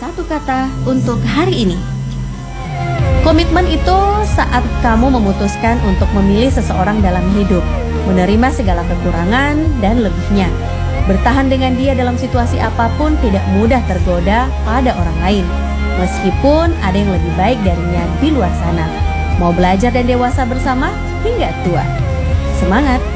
satu kata untuk hari ini. Komitmen itu saat kamu memutuskan untuk memilih seseorang dalam hidup, menerima segala kekurangan dan lebihnya. Bertahan dengan dia dalam situasi apapun tidak mudah tergoda pada orang lain, meskipun ada yang lebih baik darinya di luar sana. Mau belajar dan dewasa bersama hingga tua. Semangat!